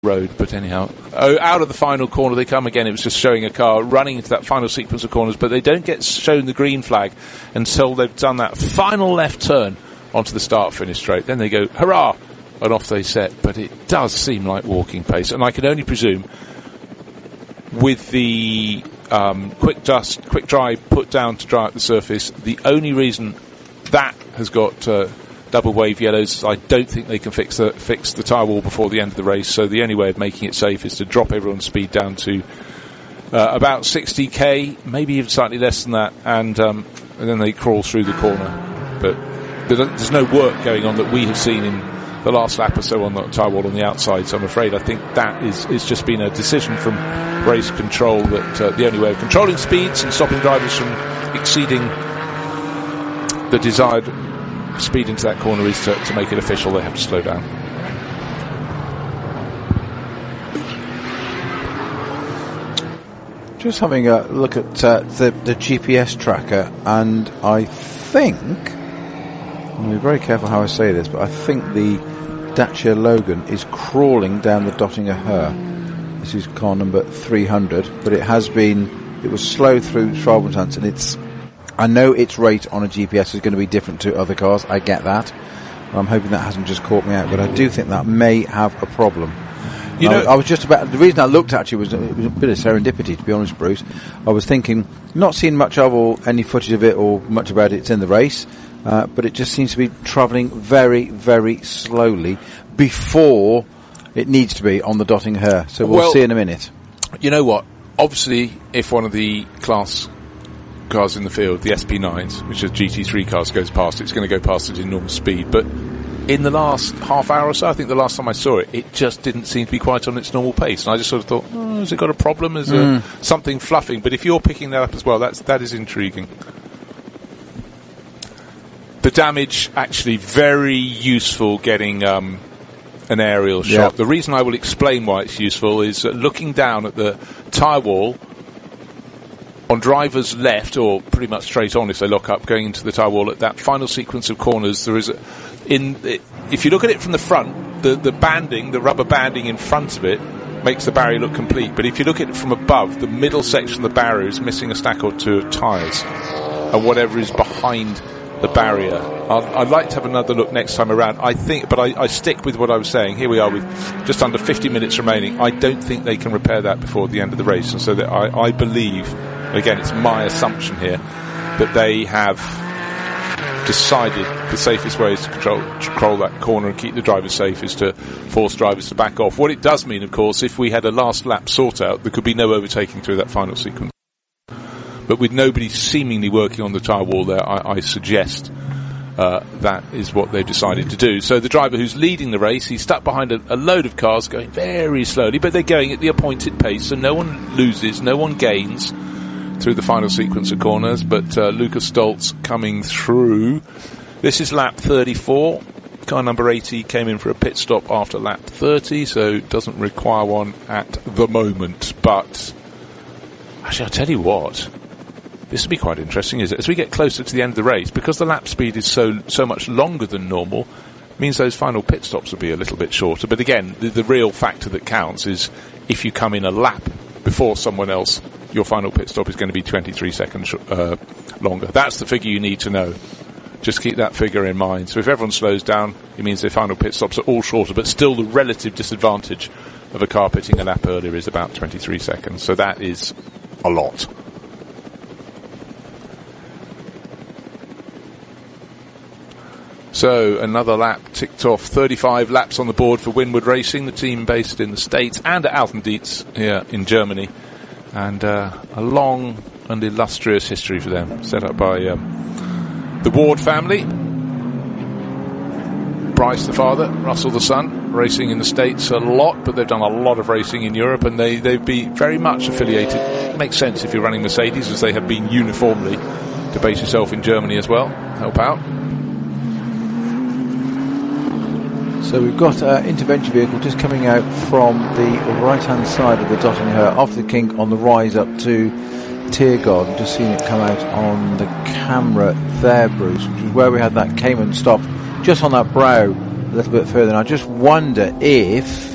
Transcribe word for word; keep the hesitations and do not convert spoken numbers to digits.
road. But anyhow, oh, out of the final corner they come again. It was just showing a car running into that final sequence of corners, but they don't get shown the green flag until they've done that final left turn onto the start-finish straight. Then they go, hurrah, and off they set. But it does seem like walking pace, and I can only presume with the um, quick dust, quick dry put down to dry at the surface, the only reason that has got uh, double wave yellows, I don't think they can fix the fix the tyre wall before the end of the race. So the only way of making it safe is to drop everyone's speed down to uh, about sixty k, maybe even slightly less than that, and, um, and then they crawl through the corner. But there's no work going on that we have seen in the last lap or so on the tyre wall on the outside. So I'm afraid I think that is it's just been a decision from race control that uh, the only way of controlling speeds and stopping drivers from exceeding the desired speed into that corner is to, to make it official. They have to slow down. Just having a look at uh, the, the G P S tracker, and I think, I'm going to be very careful how I say this, but I think the Dacia Logan is crawling down the Dottinger Her. This is car number three hundred, but it has been, it was slow through Schwalbentanz, and it's, I know its rate on a G P S is going to be different to other cars, I get that. I'm hoping that hasn't just caught me out, but I do think that may have a problem. You know, I, I was just about, the reason I looked at you was, it was a bit of serendipity, to be honest, Bruce. I was thinking, not seeing much of or any footage of it or much about it, it's in the race, uh, but it just seems to be travelling very, very slowly before it needs to be on the Dottinger Her. So we'll, well see in a minute. You know what? Obviously, if one of the class cars in the field, the S P nines, which are G T three cars, goes past, it's going to go past it in normal speed. But in the last half hour or so, I think the last time I saw it, it just didn't seem to be quite on its normal pace. And I just sort of thought, oh, has it got a problem? Is there mm. something fluffing? But if you're picking that up as well, that's, that is intriguing. The damage, actually very useful getting um, an aerial shot. Yep. The reason I will explain why it's useful is that looking down at the tyre wall, on driver's left, or pretty much straight on if they lock up, going into the tyre wall at that final sequence of corners, there is a, in it, if you look at it from the front, the, the banding, the rubber banding in front of it makes the barrier look complete. But if you look at it from above, the middle section of the barrier is missing a stack or two of tyres, and whatever is behind the barrier. I'd, I'd like to have another look next time around. I think, but I, I stick with what I was saying. Here we are with just under fifty minutes remaining. I don't think they can repair that before the end of the race, and so that I, I believe, again, it's my assumption here, that they have decided the safest way is to control, control that corner and keep the drivers safe is to force drivers to back off. What it does mean, of course, if we had a last lap sort out, there could be no overtaking through that final sequence. But with nobody seemingly working on the tyre wall there, I, I suggest uh, that is what they've decided to do. So the driver who's leading the race, he's stuck behind a, a load of cars going very slowly, but they're going at the appointed pace, so no one loses, no one gains through the final sequence of corners. But uh, Lucas Stoltz coming through. This is lap thirty-four. Car number eighty came in for a pit stop after lap thirty, so doesn't require one at the moment. But actually, I'll tell you what, this will be quite interesting, is it? As we get closer to the end of the race, because the lap speed is so so much longer than normal, means those final pit stops will be a little bit shorter. But again, the, the real factor that counts is if you come in a lap before someone else, your final pit stop is going to be twenty-three seconds uh, longer. That's the figure you need to know. Just keep that figure in mind. So if everyone slows down, it means their final pit stops are all shorter, but still the relative disadvantage of a car pitting a lap earlier is about twenty-three seconds. So that is a lot. So another lap ticked off. thirty-five laps on the board for Winward Racing, the team based in the States, and at Alton Dietz here in Germany. And uh, a long and illustrious history for them, set up by um, the Ward family. Bryce the father, Russell the son, racing in the States a lot, but they've done a lot of racing in Europe, and they, they've been very much affiliated. It makes sense if you're running Mercedes, as they have been uniformly, to base yourself in Germany as well. Help out. So we've got an uh, intervention vehicle just coming out from the right-hand side of the Dottinger Her, off the kink on the rise up to Tiergarten. I'm just seeing it come out on the camera there, Bruce, which is where we had that Cayman stop, just on that brow a little bit further. And I just wonder if